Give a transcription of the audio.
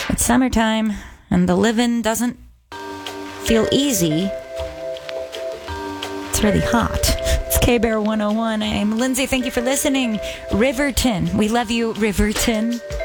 It's summertime, and the living doesn't feel easy. It's really hot. It's K-Bear 101. I'm Lindsay. Thank you for listening. Riverton. We love you, Riverton.